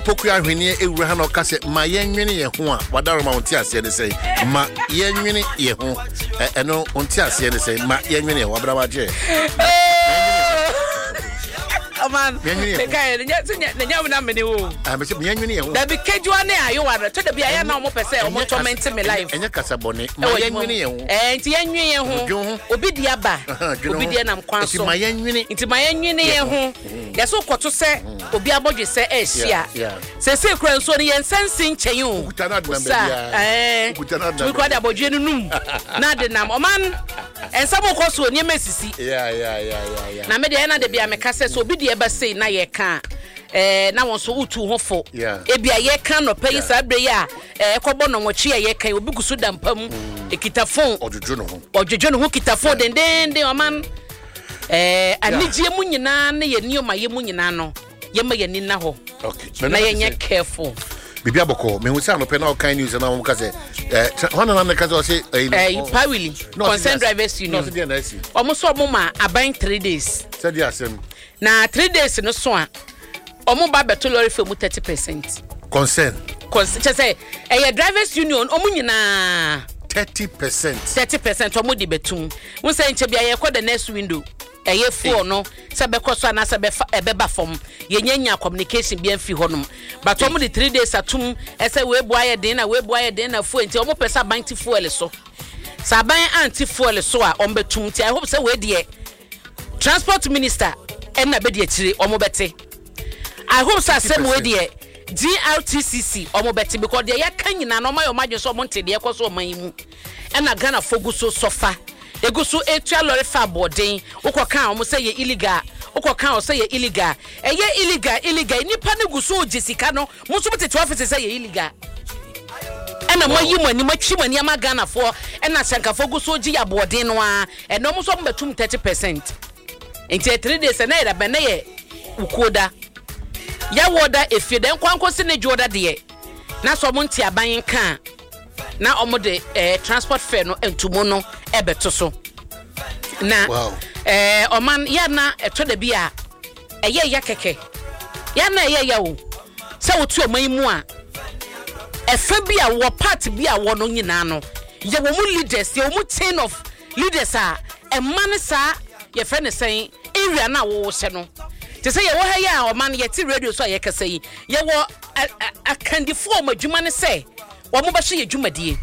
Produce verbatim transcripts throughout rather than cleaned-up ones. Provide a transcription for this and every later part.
Pokuya hwene ewura ha no ka se ma yenwene ye ho a wadaro ma onti ase ne sei ma yenwene ye ho eno onti ase ne sei ma yenwene wabra waje man the guy the nyam na me wo ah me se yenwene ye ho da bi kejua ne ayo wa to da bi aya na omo pese omo torment me life enye kasabone ma yenwene ye ho eh nti yenwene ye ho obi di aba obi di na mkwan so nti ma yenwene nti ma yenwene ye ho yeso kwoto se obi abodwe se e hia se se kura nso ne yensensi nchen o kutana de na eh kutana de we kwada abodwe nunum na de nam oman ensamo koso ni mesisi yeah yeah yeah yeah na me de na de bia me ka se so obi de eba sei na ye ka eh na won so utu hofo e bia ye ka no pay sa bre ya eh kobo no nwochi ye kan obi gusu dampam ekita phone ojojo no ho ojojo no ho kita phone den den den oman eh anigye mu nyina na ye nioma ye mu nyina no ye ma ye ni na ho okay na ye nya careful bibi aboko me hu say no pe na kind news na mo ka say eh hono na me ka say eh pawili concern drivers union no say na si omo so omo ma aban three days say dia asem na three days no so a omo ba beto lorry for mu thirty percent concern concern say eh drivers union omo nyina thirty percent thirty percent omo di betum won say nche bia ye kwa the next window eye fuo no se be koso na se be ebeba fom ye nyanya communication bia mfi honum but omo di three days atum ese we bua ye den na we bua ye den na fuo nti omo pesa banti fuel so sa ban anti fuel so a omo betum nti I hope say we de transport minister en na be de akire omo bete I hope say same we de G R T C C omo bete because de ya kan nyina no mayo madwe so omo nte de ekoso oman mu en na Ghana foguso sofa egusu etua lorry fa boarding ukoka omo say ye illegal ukoka o say ye illegal eye illegal illegal nipa ne gusu ogisika no muso betete office say ye illegal ena moyi mani matwi mani ama Ghana fo ena sankafo gusu ogi ya boarding no a eno muso betum thirty percent enti three days na era be na ye ukoda ya woda efie den kwanko se ne joda de na so mo nti aban kan na omo de eh, transport fare no entumo no ebeto so na wow. eh oman ya na eto da bia eye ya keke ya na eye ya wo se wotu oman mu a efa bia wo part bia wo no nyina no ye wo mu leaders ye wo mu chain of leaders a emman sa ye fe ne sen area na wo wo se no te se ye wo ha ya oman ye ti radio so ye kasa yi ye wo akandifo omadwuma ne se wo mo ba hye adwumadie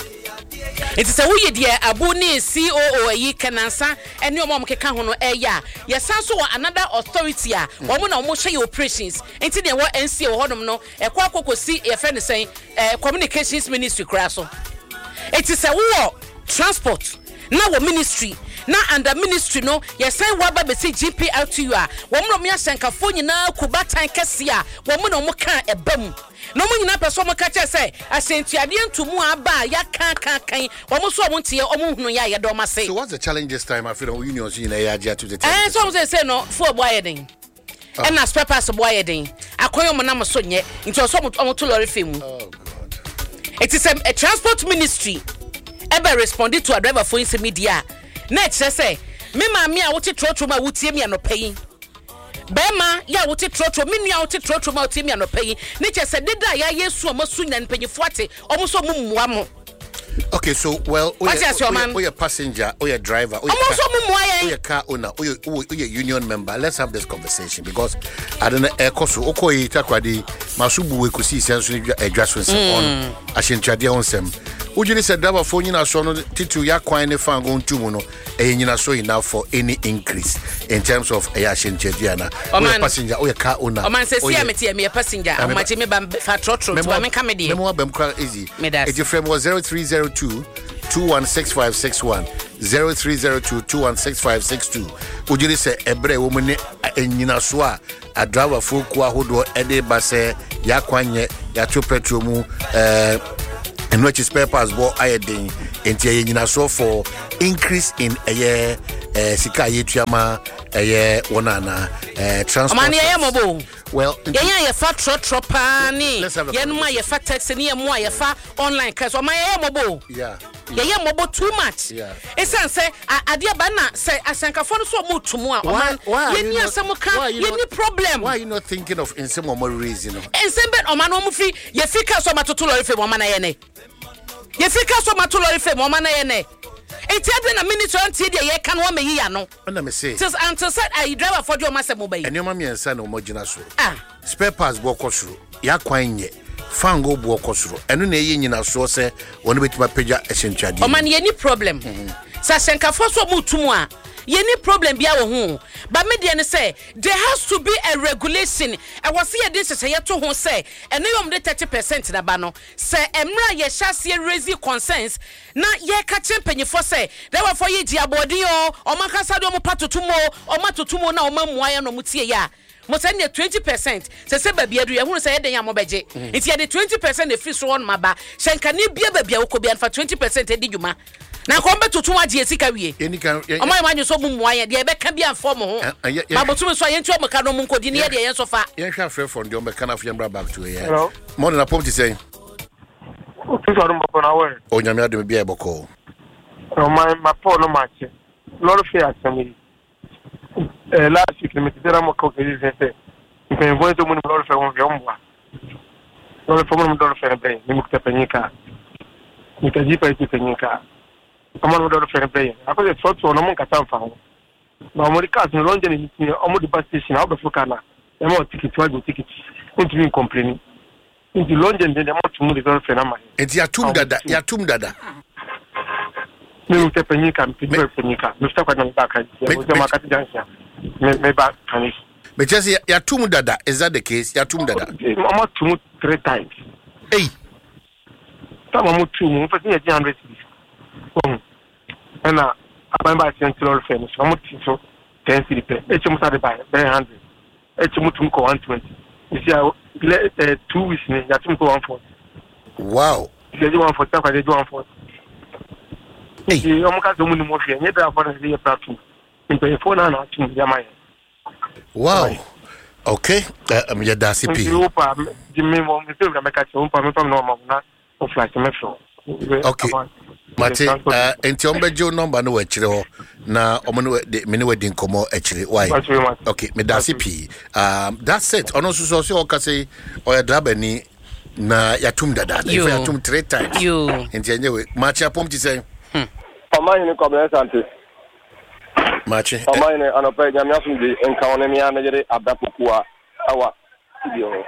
enti se wo ye de abu ne C O O yi kanansa ene omom keka ho no eya ye san so another authority a wo mo na wo hye operations enti de wo N C A wo hodom no e kwa kokosi ye fe ne sen communications ministry kra so enti se wo transport na wo ministry na under ministry no ye san wa ba be si G P R T U a wo mo me asankafo nyina kubatan kese a wo mo na mo kan ebam no mo nyina peso mo ka che se asentuade ntumu aba ya kan kan kan wo mo so mo ntie o mo hunu ya ye do ma say. So what's the challenge this time? I feel unions in a year to the eh so mo say no for boy den and na spare pass boy den akoyo mo na mo so nye nti so mo to lorry femu. Oh god. It is a, a transport ministry ebe responded to a driver for in media na che say me ma me a wote trotro ma wotie me anopai bema ya wote trotro me nua wote trotro ma wotie me anopai ne che say deda ya yesu amasu nya mpanyifo ate omo so mumua mo. Okay, so well, oh yeah, oh yeah, passenger, oh yeah, driver, oh yeah, car owner, oh yeah, oh yeah, union member. Let's have this conversation because I don't know. Ekoso, okoi takwadi masubu we kusi sensu adjustments on ashintradia on sem. Ujiri said driver phone you na so no titu ya kwan ne fan go ntumu no e nyina so enough for any increase in terms of e ashintradia na. Oh yeah, passenger, oh yeah, car owner. O man say see am tie me passenger, am ma me ba fa trotro to ba me ka me dey. Memo ba mkra easy. E your frame was zero three zero two two one six five six one zero three zero two two one six five six two. Ujiri se ebre wo mu ne enyina so a a driver fo ku ahodo e de ba se ya kwanye ya to petrol mu eh and which is papers bo ayedin enti enyina so for increase in eye eh sika yetuama eye wonana eh transport. Omani ye mobo. Well, yenya ye fa trotro pa ni yenuma ye fa taxi ni ye mo ye fa online cars o ma ye mobo. Yeah. ye ye mobo too much esan say adia ba na say asankafo no so mo tumu a oman ye ni asem ka ye ni problem. Why are you not thinking of insem mo reason no insem bet oman no mu fi ye fika so matoto lori fe mo man na ye ne ye fika so matoto lori fe mo man na ye ne enti ade na minister anti de ye kan wo me yi no na me say since until said I driver for your master mobile eni ma miensa na mo gina so ah spare parts bo kosoro ya kwan nye fango bo kosoro eno na ye nyina so se woni betima pagya ehentwade o man ye ni problem sa senkafo so mutumu a ye ni problem bia wo ho ba me de ne say there has to be a regulation e was ye dey sese ye to ho say eno yom de thirty percent na ba no say emra ye hyase raise concerns na ye ka chempanyefo say there were for ye di abodi o o makasa de o patotumo o matotumo na o mamua ye no mutie ya mo say ne twenty percent say say ba bia do ye hunu say ye den ya mo beje nti ye de twenty percent e free so on maba shenka ne bia ba bia wo ko bia fa twenty percent e di dwuma na ko mbe tutu agye sika wie enika omo ma nyo so mu muaye de be ka bia form ho ba botum so ye nti o meka no mu nkodi ne ye de ye so fa ye hwa frɛ from de o meka na afia mbra back to here mo na pom ti say o ti so rum boko na we o nyame adem bia e boko o ma ma po no match lolo fe asami eh last week me ti dera mo ko ke dice se me voy to mo no lolo fe won vi omwa lolo fe mo no lolo fe be ni mu te penika ni ka jipa ti penika amano do fe be akose foto no mo nkata mfa ho na mo rika so lonje ni ti o mo di bus station a obefuka na e mo ticket wa go ticket nti mi complain nti lonje ndende mo tumu di do fe na ma enti atum dada ya tum dada me mu te penika mi te penika mi sta kwa na baka ya mo ma kati jansia me me ba kanis me just ya tum dada is that the case ya tum dada mo tumu three times hey ta mo tumu mo fa ti one hundred um and uh I buy central fence mo ti so ten cedi pe e chemu sa de buy one hundred e chemu tum ko one twenty you see uh, two weeks ni ya tum ko one forty wow je one forty ta kwa je one forty e o mo ka zo mu ni mo fi enye da for na ye platu impe phone na tum ya mai wow okay um ya da cp you pa di me mo me se na me ka che un pa me pa no mo na o flash me fo okay Mate uh enti ombejo number no wachire ho na omo no me ne wadi nkomo achire why okay me da cp um that's it ono so so so ka say oya draba ni na yatum dada if yatum three times you enti enyewe machi apom ti say hmm amani ni kwabena sante machi amani anopa nyame asumdi enka wona mi anagere abapokua awa video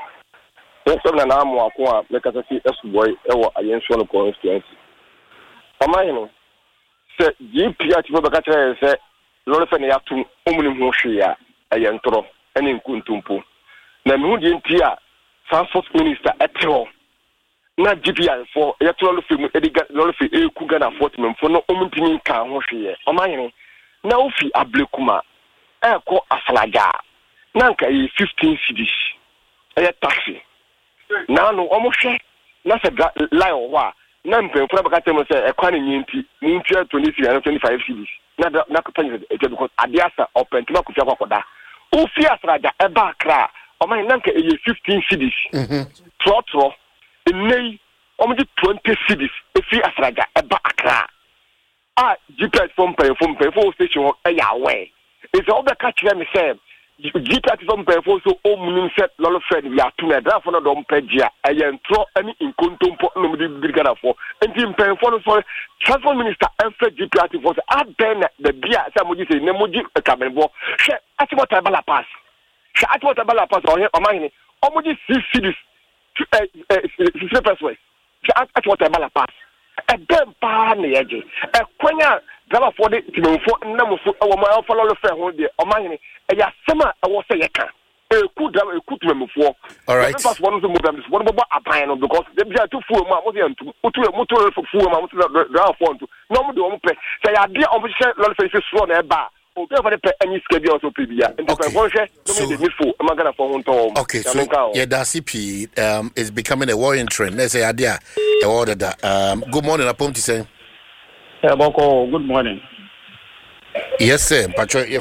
so na na amo akwa mekasa si esboy ewo ayenso no constituency amani no se G P ati fo beka kire se lolo fe ne yatum omuni ho hwe ya ayentro ene nkuntumpo na me hu di nti a transport minister etro na G P I for yatro lo fe mu ediga lolo fe eku Ghana fort memfo no omuntini ka ho hwe ye amani na ofi ablekuma e ko afalaga na nka yi fifteen cedis e taxi na no omohwe na se line wa na mpemfo baka temo se e kwa ne nyinti muntua twenty and twenty-five cedis na na company e because adiasa open to akufia kwakoda ofi asraja e ba kra o man na nka e fifteen cedis mhm tro tro enei o mo twenty cedis e fi asraja e ba kra ah G P S from pay from pay for station e ya we is all the catch them say G P S from pay for so o munum set lolo fed ya to na draft no don pegia e yentro ani inkontompo no me brigada for enti pay for so transport minister and G P S for aden the bia say moji say ne moji kamenbo she ati water bala pass she ati water bala pass o he o man ni o moji six cities eh eh pesos she ati water bala pass e dem pa na yeje e kwanya driver for the timofo namuso e wo ma follow fe ho de o man ni e ya sema e wo se ye kan e ku driver e ku timofo all right first one so move one bobo aban no because they be to fuel ma mo se antu otu e motor fuel ma mo se driver for ntu no mo de o mo pe say ya de o mo se lo fe se so na e ba o be for the pe any schedule also pe bia and the for she no me de fuel e ma gana for ho nto okay so yeah da C P um is becoming a worrying trend let's say idea e order that um good morning apom ti say eh boko good morning yes sir patro